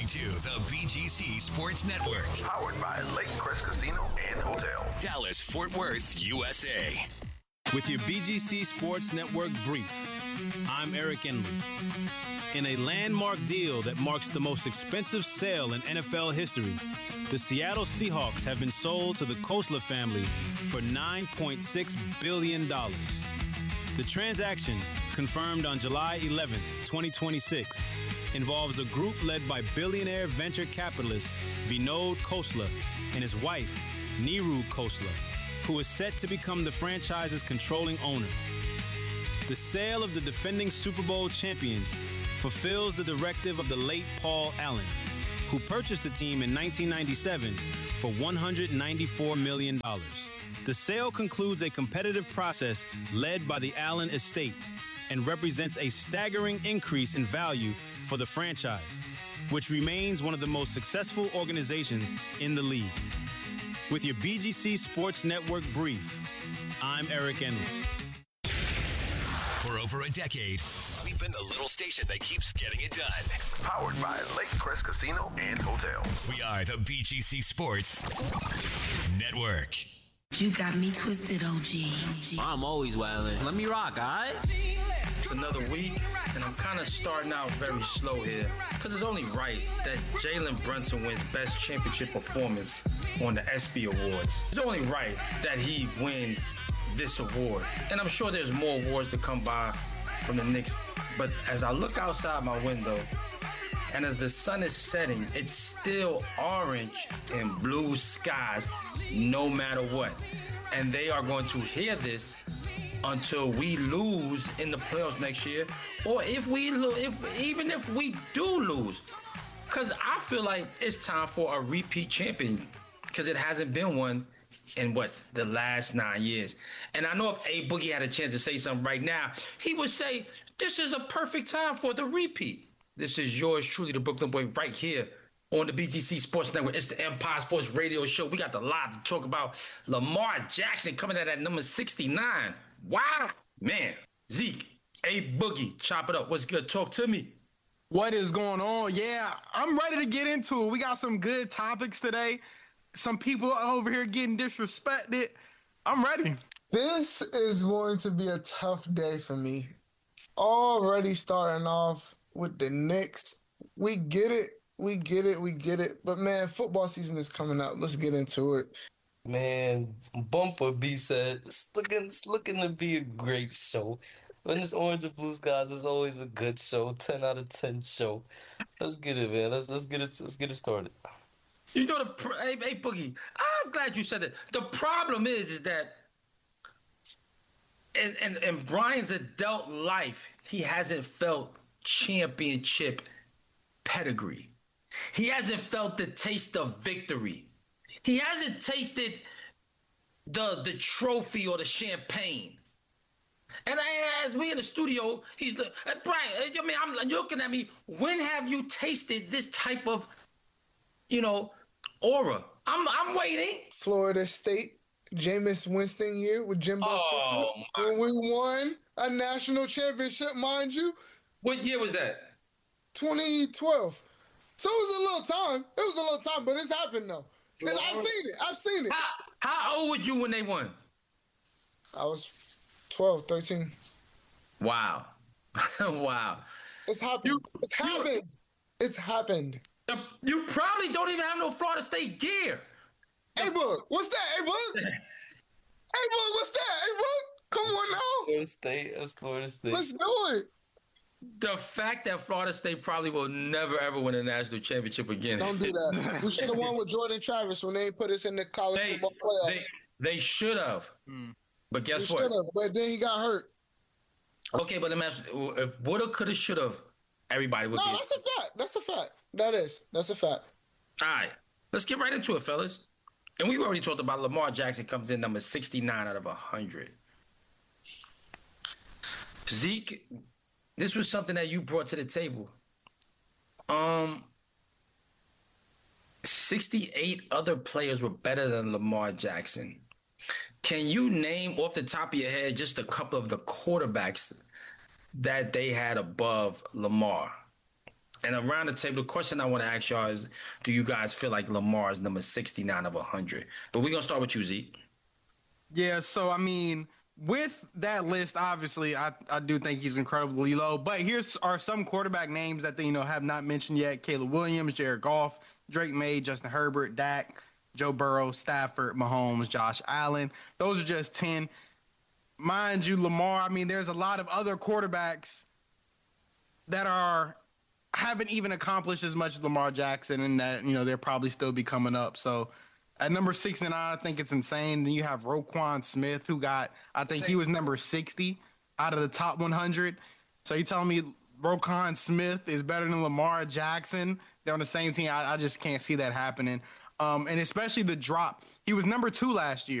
to the BGC Sports Network. Powered by Lake Crest Casino and Hotel. Dallas, Fort Worth, USA. With your BGC Sports Network brief, I'm Eric Enley. In a landmark deal that marks the most expensive sale in NFL history, the Seattle Seahawks have been sold to the Khosla family for $9.6 billion. The transaction, confirmed on July 11, 2026, involves a group led by billionaire venture capitalist Vinod Khosla and his wife, Neeru Khosla, who is set to become the franchise's controlling owner. The sale of the defending Super Bowl champions fulfills the directive of the late Paul Allen, who purchased the team in 1997 for $194 million. The sale concludes a competitive process led by the Allen estate and represents a staggering increase in value for the franchise, which remains one of the most successful organizations in the league. With your BGC Sports Network brief, I'm Eric Enley. For over a decade, we've been the little station that keeps getting it done. Powered by Lake Crest Casino and Hotel. We are the BGC Sports Network. You got me twisted, OG. I'm always wildin'. Let me rock, all right? It's another week, and I'm kind of starting out very slow here, because it's only right that Jalen Brunson wins Best Championship Performance on the ESPY Awards. It's only right that he wins this award. And I'm sure there's more awards to come by from the Knicks, but as I look outside my window, and as the sun is setting, it's still orange and blue skies no matter what. And they are going to hear this until we lose in the playoffs next year, or even if we do lose. Because I feel like it's time for a repeat champion, because it hasn't been one in the last 9 years. And I know if A Boogie had a chance to say something right now, he would say, this is a perfect time for the repeat. This is yours truly, the Brooklyn Boy, right here on the BGC Sports Network. It's the Empire Sports Radio Show. We got a lot to talk about. Lamar Jackson coming in at number 69. Wow, man. Zeke, A Boogie, chop it up. What's good? Talk to me. What is going on? Yeah, I'm ready to get into it. We got some good topics today. Some people are over here getting disrespected. I'm ready. This is going to be a tough day for me. Already starting off with the Knicks. We get it. But, man, football season is coming up. Let's get into it. Man, Bumper B said, it's looking to be a great show. When it's Orange and Blue Skies, it's always a good show. 10 out of 10 show. Let's get it, man. Let's get it started. You know, hey, Boogie, I'm glad you said it. The problem is that in Brian's adult life, he hasn't felt championship pedigree. He hasn't felt the taste of victory. He hasn't tasted the trophy or the champagne. And as we in the studio, he's like, Brian, I'm looking at me. When have you tasted this type of, aura? I'm waiting. Florida State, Jameis Winston year with Jimbo. When we won a national championship, mind you. What year was that? 2012. So it was a little time, but it's happened though. I've seen it. How old were you when they won? I was 12, 13. Wow. Wow. It's happened. It's happened. You probably don't even have no Florida State gear. Hey, Boog, what's that? Hey, Boog? What's that? Hey, Boog, come on now. Florida State. Let's do it. The fact that Florida State probably will never, ever win a national championship again. Don't do that. We should have won with Jordan Travis when they put us in the college football playoffs. They should have. But guess what? Should have, but then he got hurt. Okay, but let me ask you, if woulda, coulda, shoulda, everybody would be. No, that's a fact. That's a fact. All right, let's get right into it, fellas. And we already talked about Lamar Jackson comes in number 69 out of 100. Zeke, this was something that you brought to the table. 68 other players were better than Lamar Jackson. Can you name off the top of your head just a couple of the quarterbacks that they had above Lamar? And around the table, the question I want to ask y'all is, do you guys feel like Lamar is number 69 of 100? But we're going to start with you, Zeke. Yeah, so, I mean, with that list, obviously, I do think he's incredibly low. But here's are some quarterback names that they, have not mentioned yet. Caleb Williams, Jared Goff, Drake May, Justin Herbert, Dak, Joe Burrow, Stafford, Mahomes, Josh Allen. Those are just 10. Mind you, Lamar, I mean, there's a lot of other quarterbacks that haven't even accomplished as much as Lamar Jackson, and that, they'll probably still be coming up. So at number 69, I think it's insane. Then you have Roquan Smith, he was number 60 out of the top 100. So you telling me Roquan Smith is better than Lamar Jackson? They're on the same team. I just can't see that happening. And especially the drop. He was number 2 last year.